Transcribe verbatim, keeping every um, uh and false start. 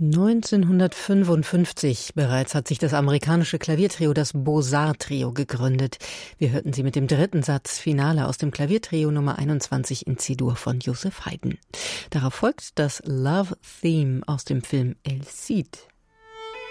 neunzehnhundertfünfundfünfzig bereits hat sich das amerikanische Klaviertrio, das Beaux-Arts-Trio, gegründet. Wir hörten sie mit dem dritten Satz Finale aus dem Klaviertrio Nummer einundzwanzig in C-Dur von Joseph Haydn. Darauf folgt das Love Theme aus dem Film El Cid.